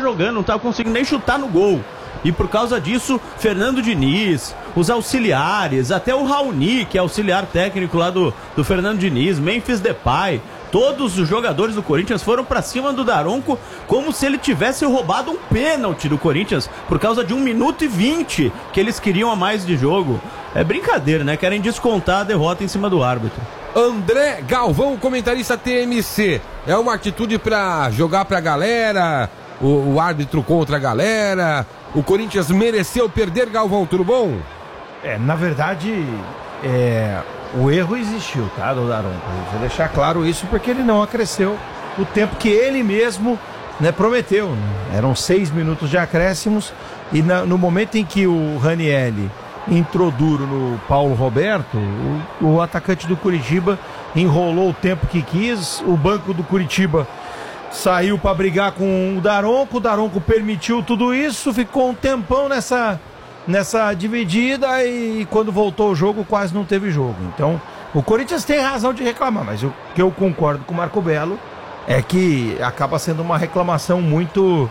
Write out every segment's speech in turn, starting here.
jogando, não estava conseguindo nem chutar no gol. E por causa disso, Fernando Diniz, os auxiliares, até o Raoni, que é auxiliar técnico lá do Fernando Diniz, Memphis Depay, todos os jogadores do Corinthians foram pra cima do Daronco como se ele tivesse roubado um pênalti do Corinthians por causa de 1 minuto e 20 que eles queriam a mais de jogo. É brincadeira, né? Querem descontar a derrota em cima do árbitro. André Galvão, comentarista TMC. É uma atitude pra jogar pra galera, o árbitro contra a galera. O Corinthians mereceu perder, Galvão, tudo bom? Na verdade, o erro existiu, tá, do Daronco? Vou deixar claro isso porque ele não acresceu o tempo que ele mesmo, né, prometeu. Né? Eram 6 minutos de acréscimos e no momento em que o Ranieri entrou duro no Paulo Roberto, o atacante do Curitiba enrolou o tempo que quis, o banco do Curitiba saiu para brigar com o Daronco permitiu tudo isso, ficou um tempão nessa dividida e quando voltou o jogo quase não teve jogo. Então o Corinthians tem razão de reclamar, mas o que eu concordo com o Marco Belo é que acaba sendo uma reclamação muito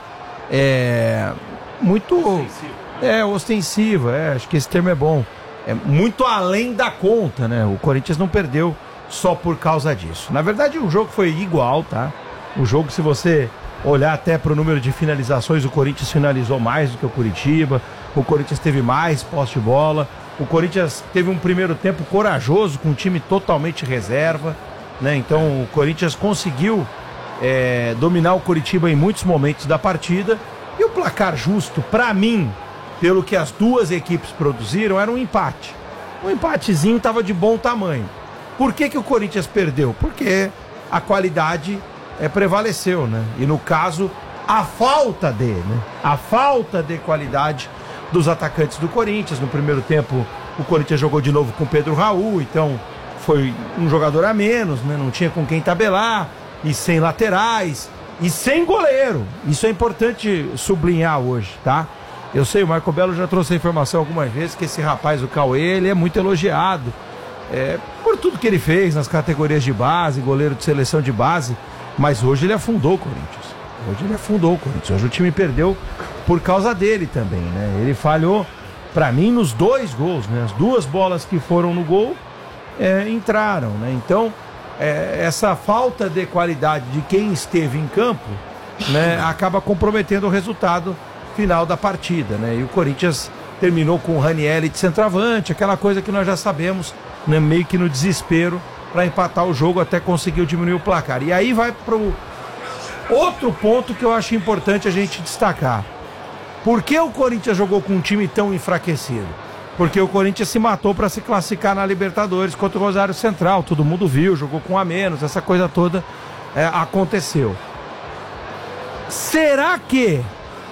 ostensiva, acho que esse termo é bom, é muito além da conta, né? O Corinthians não perdeu só por causa disso. Na verdade o jogo foi igual, tá? O jogo, se você olhar até para o número de finalizações, o Corinthians finalizou mais do que o Curitiba, o Corinthians teve mais posse de bola, o Corinthians teve um primeiro tempo corajoso com um time totalmente reserva, né? Então o Corinthians conseguiu dominar o Curitiba em muitos momentos da partida e o placar justo, para mim, pelo que as duas equipes produziram, era um empate. Um empatezinho estava de bom tamanho. Por que o Corinthians perdeu? Porque a qualidade prevaleceu, né? E no caso, a falta de qualidade dos atacantes do Corinthians. No primeiro tempo, o Corinthians jogou de novo com o Pedro Raul, então foi um jogador a menos, né? Não tinha com quem tabelar, e sem laterais, e sem goleiro. Isso é importante sublinhar hoje, tá? Eu sei, o Marco Belo já trouxe a informação algumas vezes que esse rapaz, o Cauê, ele é muito elogiado por tudo que ele fez nas categorias de base, goleiro de seleção de base. Mas hoje ele afundou o Corinthians. Hoje o time perdeu por causa dele também, né? Ele falhou, pra mim, nos 2 gols, né? As 2 bolas que foram no gol entraram, né? Então, essa falta de qualidade de quem esteve em campo, né, acaba comprometendo o resultado final da partida, né? E o Corinthians terminou com o Ranieri de centroavante, aquela coisa que nós já sabemos, né? Meio que no desespero, para empatar o jogo até conseguiu diminuir o placar. E aí vai para o outro ponto que eu acho importante a gente destacar. Por que o Corinthians jogou com um time tão enfraquecido? Porque o Corinthians se matou para se classificar na Libertadores contra o Rosário Central. Todo mundo viu, jogou com a menos, essa coisa toda aconteceu. Será que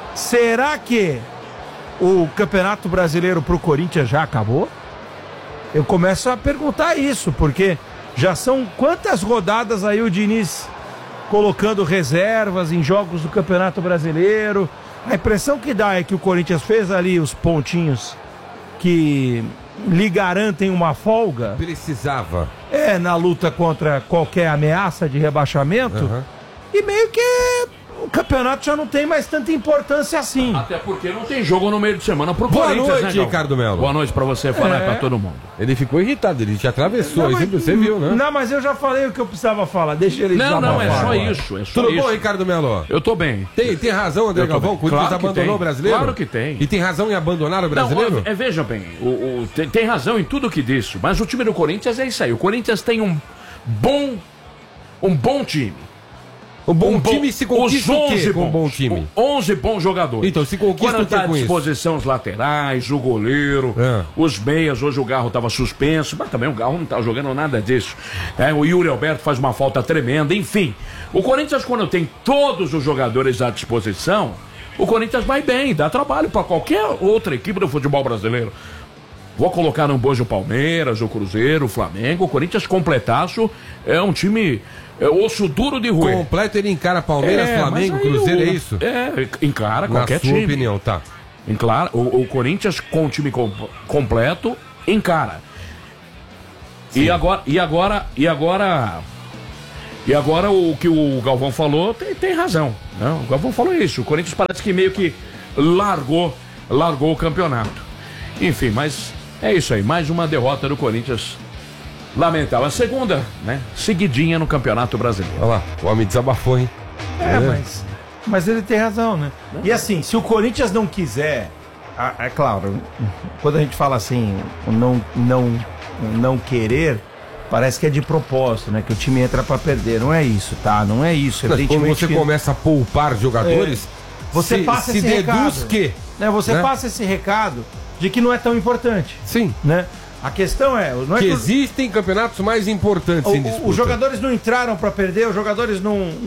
o Campeonato Brasileiro para o Corinthians já acabou? Eu começo a perguntar isso, porque já são quantas rodadas aí o Diniz colocando reservas em jogos do Campeonato Brasileiro? A impressão que dá é que o Corinthians fez ali os pontinhos que lhe garantem uma folga. Precisava. Na luta contra qualquer ameaça de rebaixamento. Uhum. E meio que o campeonato já não tem mais tanta importância assim. Até porque não tem jogo no meio de semana pro Boa Corinthians, noite, né, Ricardo Melo. Boa noite pra você, falar pra todo mundo. Ele ficou irritado, ele te atravessou, não, mas, você viu, né? Não, mas eu já falei o que eu precisava falar, deixa ele desabafar. Não, é só isso, Tudo bom, Ricardo Melo? Eu tô bem. Tem razão, André Galvão? O Corinthians abandonou o brasileiro? Claro que tem. E tem razão em abandonar o brasileiro? Não, veja bem, tem razão em tudo que disse, mas o time do Corinthians é isso aí. O Corinthians tem um bom time. Um bom time se conquista o quê com um bom time? 11 bons jogadores. Então, se conquista o quê tá à com disposição os laterais, o goleiro, os meias. Hoje o Garro estava suspenso, mas também o Garro não tá jogando nada disso. O Yuri Alberto faz uma falta tremenda. Enfim, o Corinthians, quando tem todos os jogadores à disposição, o Corinthians vai bem, dá trabalho para qualquer outra equipe do futebol brasileiro. Vou colocar no bojo o Palmeiras, o Cruzeiro, o Flamengo. O Corinthians completaço é um time osso duro de roer. Completo, ele encara Palmeiras, Flamengo, Cruzeiro, é isso? Encara qualquer time. Na sua opinião, tá. O Corinthians com o time completo encara. Sim. E agora E agora o que o Galvão falou tem razão. Não, o Galvão falou isso. O Corinthians parece que meio que largou o campeonato. Enfim, mas é isso aí. Mais uma derrota do Corinthians. Lamentável. A segunda, né? Seguidinha no Campeonato Brasileiro. Olha lá, o homem desabafou, hein? Mas ele tem razão, né? E assim, se o Corinthians não quiser, é claro, quando a gente fala assim, não querer, parece que é de propósito, né? Que o time entra pra perder. Não é isso, tá? Não é isso. Quando você começa a poupar jogadores, você passa esse recado. Que, né? Você passa esse recado de que não é tão importante. Sim. Né? A questão não é que existem campeonatos mais importantes em disputa. Os jogadores não entraram para perder, os jogadores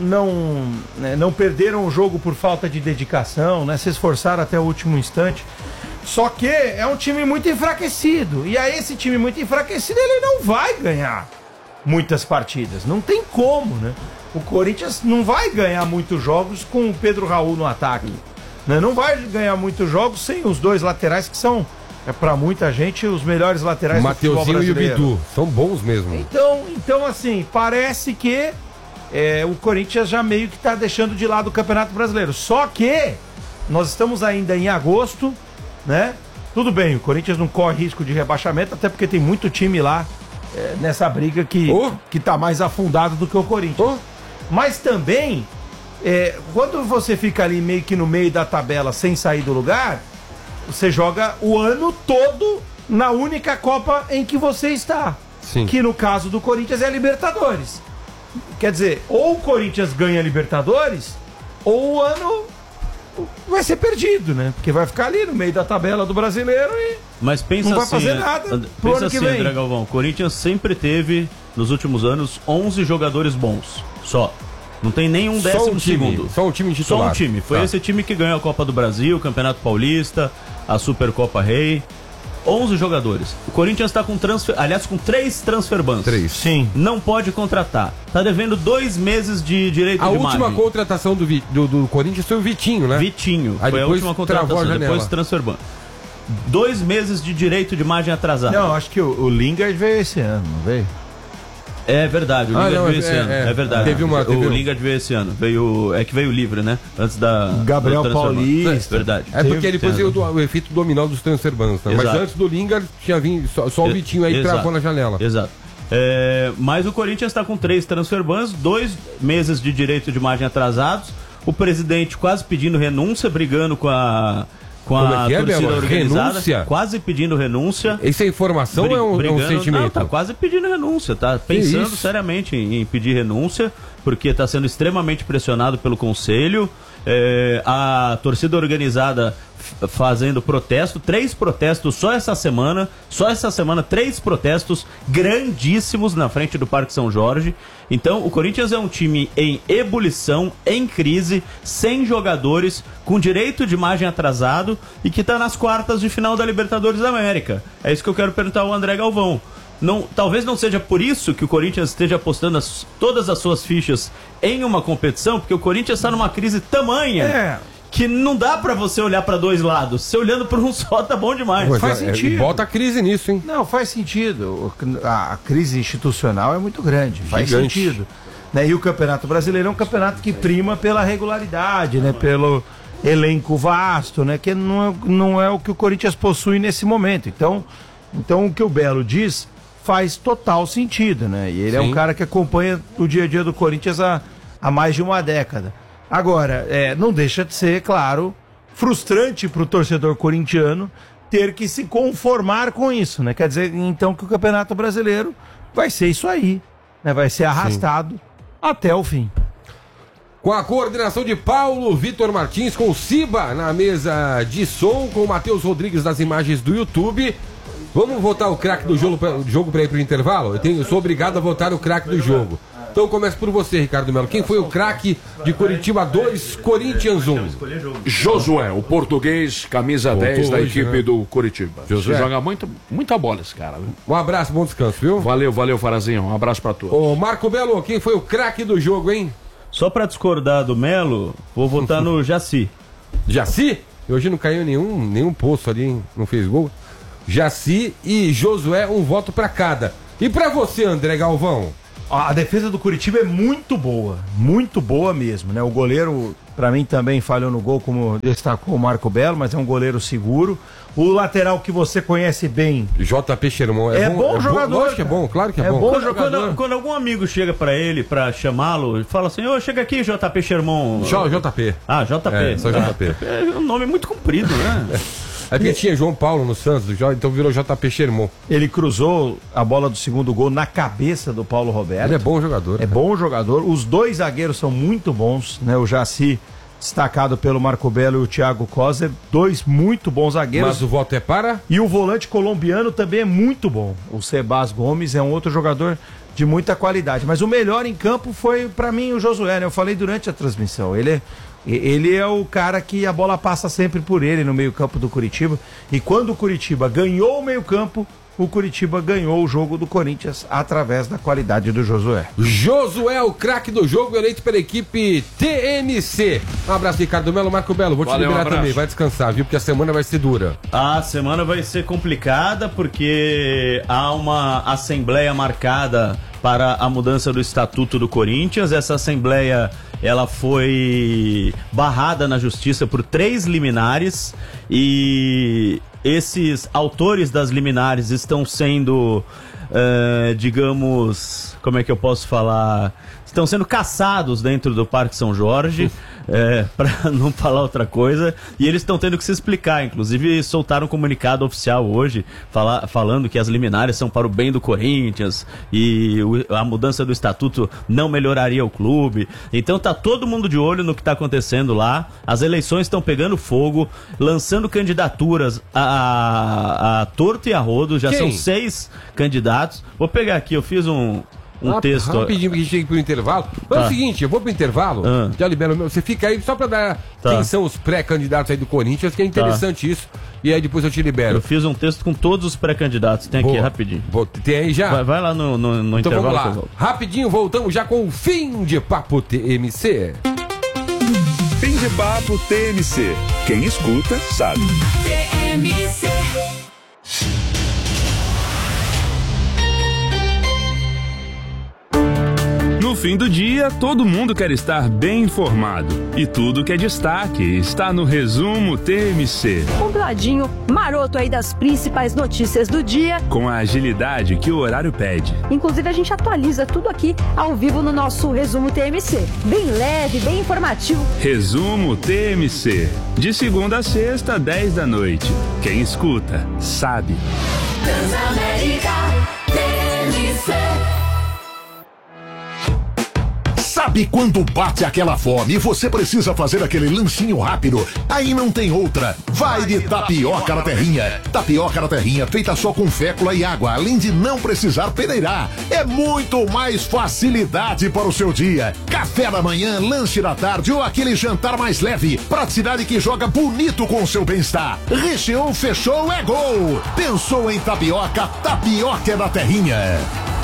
não perderam o jogo por falta de dedicação, né? Se esforçaram até o último instante. Só que é um time muito enfraquecido. E aí esse time muito enfraquecido, ele não vai ganhar muitas partidas. Não tem como, né? O Corinthians não vai ganhar muitos jogos com o Pedro Raul no ataque. Né? Não vai ganhar muitos jogos sem os dois laterais que são... pra muita gente, os melhores laterais do futebol brasileiro. Mateuzinho e o Bidu, são bons mesmo. Então assim, parece que o Corinthians já meio que tá deixando de lado o Campeonato Brasileiro. Só que nós estamos ainda em agosto, né? Tudo bem, o Corinthians não corre risco de rebaixamento, até porque tem muito time lá nessa briga que tá mais afundado do que o Corinthians. Mas também, quando você fica ali meio que no meio da tabela sem sair do lugar, você joga o ano todo na única Copa em que você está. Sim. Que no caso do Corinthians é a Libertadores. Quer dizer, ou o Corinthians ganha a Libertadores, ou o ano vai ser perdido, né? Porque vai ficar ali no meio da tabela do brasileiro e mas pensa não vai assim, fazer nada pro pensa ano que assim, vem. André Galvão, o Corinthians sempre teve, nos últimos anos, 11 jogadores bons. Só. Não tem nenhum décimo segundo. Só um time titular. Só um time. Foi esse time que ganhou a Copa do Brasil, o Campeonato Paulista, a Supercopa Rei. 11 jogadores. O Corinthians está com com 3 transfer bans. 3. Sim. Não pode contratar. Tá devendo 2 meses de direito de imagem. A última contratação do Corinthians foi o Vitinho, né? Vitinho. Aí foi a última contratação, a depois transfer ban. 2 meses de direito de imagem atrasado. Não, acho que o Lingard veio esse ano, não veio? É verdade, o Lingard veio esse ano. É verdade. O Lingard veio esse ano. Veio livre, né? Antes da. Gabriel Paulista. Verdade. É porque depois veio o efeito dominó dos transfer bans, né? Mas antes do Lingard tinha vindo só o Vitinho aí travou na janela. Exato. Mas o Corinthians está com 3 transfer bans, 2 meses de direito de imagem atrasados. O presidente quase pedindo renúncia, brigando com a torcida organizada, renúncia? Quase pedindo renúncia. Essa informação é um sentimento? Não, tá quase pedindo renúncia, tá pensando seriamente em pedir renúncia, porque está sendo extremamente pressionado pelo conselho. A torcida organizada fazendo protesto, 3 protestos só essa semana, 3 protestos grandíssimos na frente do Parque São Jorge. Então o Corinthians é um time em ebulição, em crise, sem jogadores, com direito de imagem atrasado e que está nas quartas de final da Libertadores da América. É isso que eu quero perguntar ao André Galvão. Talvez não seja por isso que o Corinthians esteja apostando todas as suas fichas em uma competição, porque o Corinthians está numa crise tamanha que não dá pra você olhar pra 2 lados. Você olhando por um só tá bom demais. Faz sentido. Bota a crise nisso, hein? Não, faz sentido. A crise institucional é muito grande. Faz sentido. Né? E o Campeonato Brasileiro é um campeonato que prima pela regularidade, né? Pelo elenco vasto, né? Que não é o que o Corinthians possui nesse momento. Então o que o Belo diz faz total sentido, né? E ele é um cara que acompanha o dia a dia do Corinthians há mais de uma década. Agora, não deixa de ser, claro, frustrante para o torcedor corintiano ter que se conformar com isso, né? Quer dizer, então, que o Campeonato Brasileiro vai ser isso aí, né? Vai ser arrastado até o fim. Com a coordenação de Paulo Vitor Martins, com o Ciba na mesa de som, com o Matheus Rodrigues nas imagens do YouTube. Vamos votar o craque do jogo para ir para o intervalo? Eu sou obrigado a votar o craque do jogo. Então começa por você, Ricardo Melo. Quem foi o craque de Curitiba 2, Corinthians 1? Josué, o português, camisa 10 da equipe do Curitiba. Josué joga muita bola esse cara. Viu? Um abraço, bom descanso, viu? Valeu, Farazinho. Um abraço pra todos. Ô, Marco Belo, quem foi o craque do jogo, hein? Só pra discordar do Melo, vou votar no Jaci. Jaci? Hoje não caiu nenhum poço ali, hein? Não fez gol. Jaci e Josué, um voto pra cada. E pra você, André Galvão? A defesa do Curitiba é muito boa mesmo, né? O goleiro, pra mim, também falhou no gol, como destacou o Marco Belo, mas é um goleiro seguro. O lateral que você conhece bem, JP Sherman, é bom jogador. Lógico que é bom, claro que é bom. Bom jogador. Quando algum amigo chega pra ele, pra chamá-lo, fala assim, ô, chega aqui, JP Sherman. JP. Ah, JP. Só JP. É um nome muito comprido, né? É porque tinha João Paulo no Santos, então virou JP Sherman. Ele cruzou a bola do segundo gol na cabeça do Paulo Roberto. Ele é bom jogador. É bom jogador. Os dois zagueiros são muito bons, né? O Jaci, destacado pelo Marco Belo, e o Thiago Coser, dois muito bons zagueiros. Mas o voto é para? E o volante colombiano também é muito bom. O Sebas Gomes é um outro jogador de muita qualidade. Mas o melhor em campo foi, pra mim, o Josué, né? Eu falei durante a transmissão. Ele é o cara que a bola passa sempre por ele no meio-campo do Curitiba. E quando o Curitiba ganhou o meio-campo, o Curitiba ganhou o jogo do Corinthians através da qualidade do Josué. Josué, o craque do jogo, eleito pela equipe TMC. Um abraço, Ricardo Melo. Marco Belo, vou te liberar também. Vai descansar, viu? Porque a semana vai ser dura. A semana vai ser complicada porque há uma assembleia marcada para a mudança do estatuto do Corinthians. Essa assembleia, ela foi barrada na justiça por 3 liminares e esses autores das liminares estão sendo, digamos, como é que eu posso falar? Estão sendo caçados dentro do Parque São Jorge, para não falar outra coisa, e eles estão tendo que se explicar. Inclusive soltaram um comunicado oficial hoje falando que as liminares são para o bem do Corinthians e a mudança do estatuto não melhoraria o clube. Então tá todo mundo de olho no que está acontecendo lá. As eleições estão pegando fogo, lançando candidaturas a torto e a rodo. Já são 6 candidatos. Vou pegar aqui, eu fiz um texto. Rapidinho, porque a gente tem que ir pro intervalo. Mas é o seguinte, eu vou pro intervalo, já libero o meu. Você fica aí só pra dar quem são os pré-candidatos aí do Corinthians, que é interessante isso. E aí depois eu te libero. Eu fiz um texto com todos os pré-candidatos. Tem aqui, rapidinho. Tem aí já? Vai lá no então intervalo. Vamos lá. Rapidinho, voltamos já com o Fim de Papo TMC. Fim de Papo TMC. Quem escuta, sabe. TMC. No fim do dia, todo mundo quer estar bem informado. E tudo que é destaque está no Resumo TMC. Um ladinho maroto aí das principais notícias do dia. Com a agilidade que o horário pede. Inclusive, a gente atualiza tudo aqui ao vivo no nosso Resumo TMC. Bem leve, bem informativo. Resumo TMC. De segunda a sexta, 10 da noite. Quem escuta, sabe. Transamérica TMC. Sabe quando bate aquela fome e você precisa fazer aquele lanchinho rápido? Aí não tem outra. Vai de tapioca na terrinha. Tapioca na terrinha feita só com fécula e água, além de não precisar peneirar. É muito mais facilidade para o seu dia. Café da manhã, lanche da tarde ou aquele jantar mais leve. Praticidade que joga bonito com o seu bem-estar. Recheou, fechou, é gol. Pensou em tapioca? Tapioca na terrinha.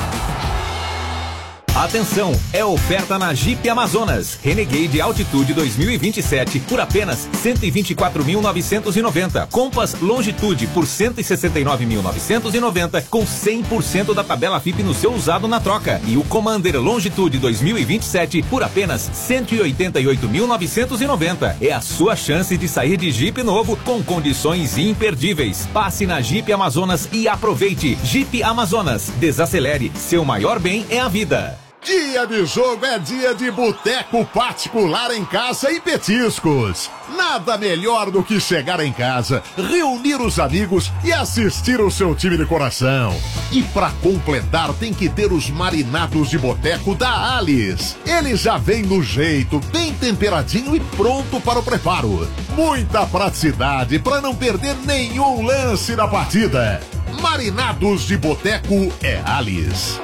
Atenção, é oferta na Jeep Amazonas. Renegade Altitude 2027 por apenas R$ 124.990. Compass Longitude por R$ 169.990 com 100% da tabela FIP no seu usado na troca. E o Commander Longitude 2027 por apenas R$ 188.990. É a sua chance de sair de Jeep novo com condições imperdíveis. Passe na Jeep Amazonas e aproveite. Jeep Amazonas. Desacelere. Seu maior bem é a vida. Dia de jogo é dia de boteco particular em casa e petiscos. Nada melhor do que chegar em casa, reunir os amigos e assistir o seu time de coração. E pra completar tem que ter os marinados de boteco da Alice. Ele já vem no jeito, bem temperadinho e pronto para o preparo. Muita praticidade para não perder nenhum lance da partida. Marinados de boteco é Alice.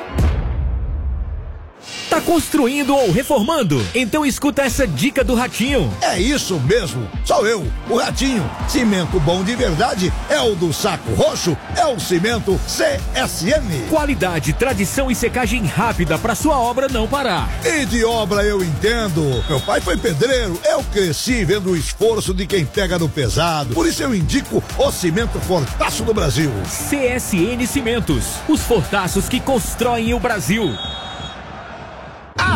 Tá construindo ou reformando? Então escuta essa dica do Ratinho. É isso mesmo, sou eu, o Ratinho. Cimento bom de verdade é o do Saco Roxo, é o cimento CSN. Qualidade, tradição e secagem rápida pra sua obra não parar. E de obra eu entendo. Meu pai foi pedreiro, eu cresci vendo o esforço de quem pega no pesado. Por isso eu indico o cimento Fortaço do Brasil. CSN Cimentos, os fortaços que constroem o Brasil.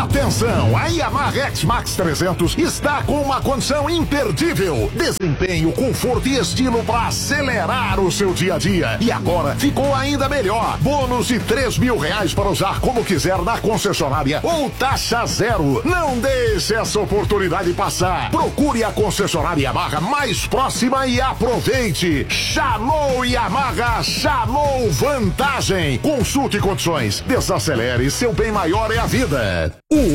Atenção, a Yamaha X-Max 300 está com uma condição imperdível. Desempenho, conforto e estilo para acelerar o seu dia a dia. E agora ficou ainda melhor. Bônus de R$3.000 para usar como quiser na concessionária ou taxa zero. Não deixe essa oportunidade passar. Procure a concessionária Yamaha mais próxima e aproveite. Chamou Yamaha, chamou vantagem. Consulte condições. Desacelere, seu bem maior é a vida. O